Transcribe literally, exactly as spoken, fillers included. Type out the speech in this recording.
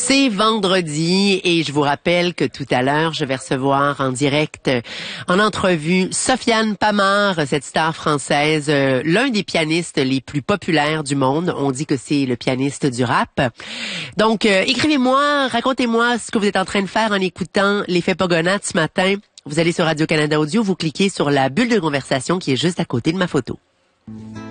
C'est vendredi et je vous rappelle que tout à l'heure, je vais recevoir en direct, en entrevue, Sofiane Pamart, cette star française, euh, l'un des pianistes les plus populaires du monde. On dit que c'est le pianiste du rap. Donc, euh, écrivez-moi, racontez-moi ce que vous êtes en train de faire en écoutant l'effet Pogonat ce matin. Vous allez sur Radio-Canada Audio, vous cliquez sur la bulle de conversation qui est juste à côté de ma photo.